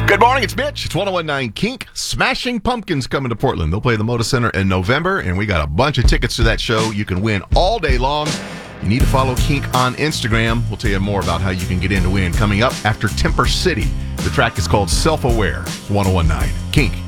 Good morning, it's Mitch. It's 1019 Kink. Smashing Pumpkins coming to Portland. They'll play the Moda Center in November, and we got a bunch of tickets to that show. You can win all day long. You need to follow Kink on Instagram. We'll tell you more about how you can get in to win coming up after Temper City. The track is called Self-Aware. 1019 Kink.